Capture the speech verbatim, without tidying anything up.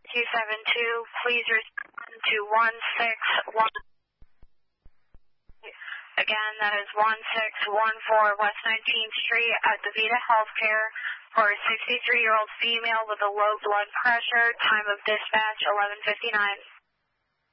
two seven two, please respond to one six one. Again, that is one six one four West nineteenth Street at DaVita Healthcare for a sixty-three-year-old female with a low blood pressure. Time of dispatch eleven fifty-nine.